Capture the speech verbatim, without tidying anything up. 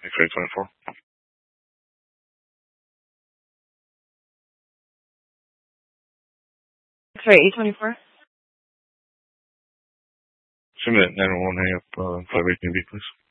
X-ray twenty-four. X-ray eight twenty-four. Two minute nine one one, hang up, uh, five eighteen B, please.